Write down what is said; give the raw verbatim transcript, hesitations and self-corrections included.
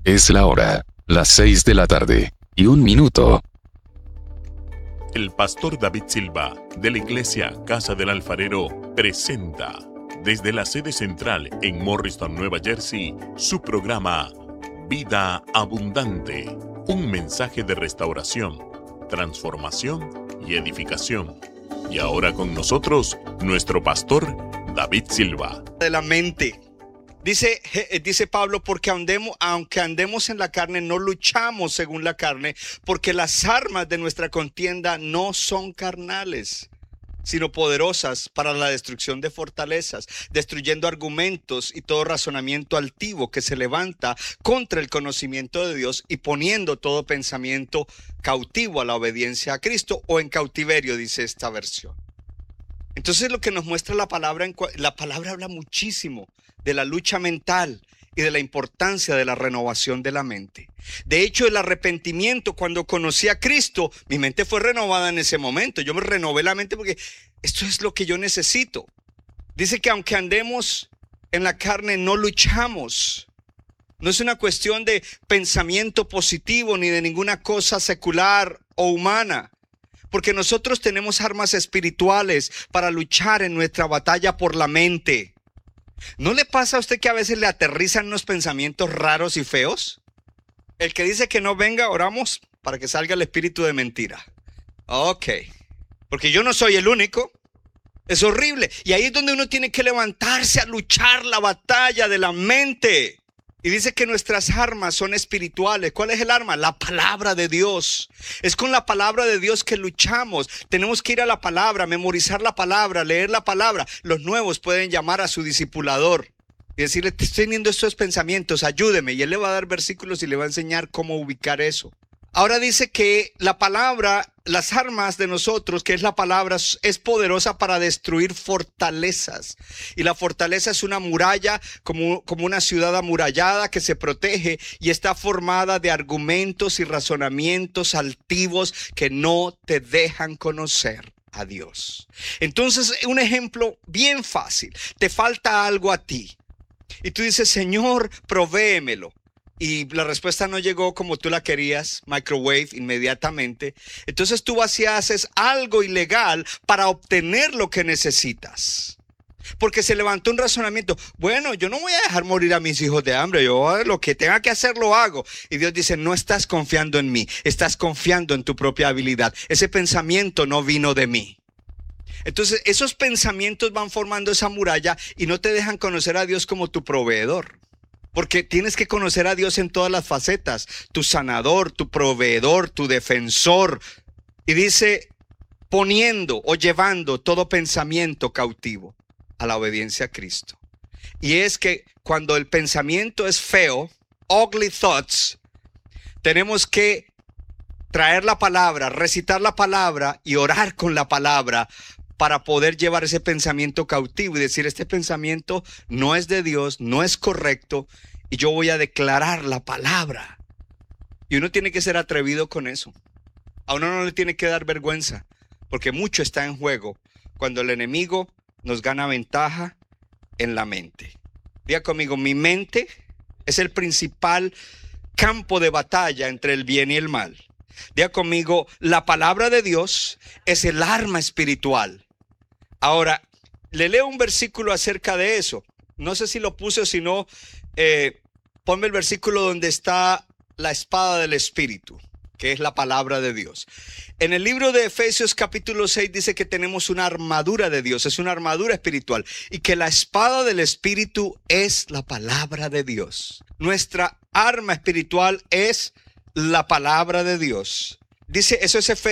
Es la hora, las seis de la tarde, y un minuto. El pastor David Silva, de la iglesia Casa del Alfarero, presenta, desde la sede central en Morristown, Nueva Jersey, su programa Vida Abundante, un mensaje de restauración, transformación y edificación. Y ahora con nosotros, nuestro pastor David Silva. De la mente. Dice, dice Pablo, porque andemos, aunque andemos en la carne, no luchamos según la carne, porque las armas de nuestra contienda no son carnales, sino poderosas para la destrucción de fortalezas, destruyendo argumentos y todo razonamiento altivo que se levanta contra el conocimiento de Dios y poniendo todo pensamiento cautivo a la obediencia a Cristo, o en cautiverio, dice esta versión. Entonces lo que nos muestra la palabra, la palabra habla muchísimo de la lucha mental y de la importancia de la renovación de la mente. De hecho, el arrepentimiento, cuando conocí a Cristo, mi mente fue renovada en ese momento. Yo me renové la mente porque esto es lo que yo necesito. Dice que aunque andemos en la carne, no luchamos. No es una cuestión de pensamiento positivo ni de ninguna cosa secular o humana. Porque nosotros tenemos armas espirituales para luchar en nuestra batalla por la mente. ¿No le pasa a usted que a veces le aterrizan unos pensamientos raros y feos? El que dice que no venga, oramos para que salga el espíritu de mentira. Ok, porque yo no soy el único. Es horrible. Y ahí es donde uno tiene que levantarse a luchar la batalla de la mente. Y dice que nuestras armas son espirituales. ¿Cuál es el arma? La palabra de Dios. Es con la palabra de Dios que luchamos. Tenemos que ir a la palabra, memorizar la palabra, leer la palabra. Los nuevos pueden llamar a su discipulador y decirle, te estoy teniendo estos pensamientos, ayúdeme. Y él le va a dar versículos y le va a enseñar cómo ubicar eso. Ahora dice que la palabra, las armas de nosotros, que es la palabra, es poderosa para destruir fortalezas. Y la fortaleza es una muralla, como, como una ciudad amurallada que se protege y está formada de argumentos y razonamientos altivos que no te dejan conocer a Dios. Entonces, un ejemplo bien fácil. Te falta algo a ti y tú dices, Señor, provéemelo. Y la respuesta no llegó como tú la querías, microwave, inmediatamente. Entonces tú vas y haces algo ilegal para obtener lo que necesitas. Porque se levantó un razonamiento. Bueno, yo no voy a dejar morir a mis hijos de hambre. Yo lo que tenga que hacer lo hago. Y Dios dice, no estás confiando en mí. Estás confiando en tu propia habilidad. Ese pensamiento no vino de mí. Entonces esos pensamientos van formando esa muralla y no te dejan conocer a Dios como tu proveedor. Porque tienes que conocer a Dios en todas las facetas, tu sanador, tu proveedor, tu defensor. Y dice, poniendo o llevando todo pensamiento cautivo a la obediencia a Cristo. Y es que cuando el pensamiento es feo, ugly thoughts, tenemos que traer la palabra, recitar la palabra y orar con la palabra para poder llevar ese pensamiento cautivo y decir, este pensamiento no es de Dios, no es correcto, y yo voy a declarar la palabra. Y uno tiene que ser atrevido con eso. A uno no le tiene que dar vergüenza, porque mucho está en juego cuando el enemigo nos gana ventaja en la mente. Diga conmigo, mi mente es el principal campo de batalla entre el bien y el mal. Diga conmigo, la palabra de Dios es el arma espiritual. Ahora, le leo un versículo acerca de eso. No sé si lo puse o si no, eh, ponme el versículo donde está la espada del Espíritu, que es la palabra de Dios. En el libro de Efesios capítulo seis dice que tenemos una armadura de Dios, es una armadura espiritual. Y que la espada del Espíritu es la palabra de Dios. Nuestra arma espiritual es la palabra de Dios. Dice, eso es Efesios.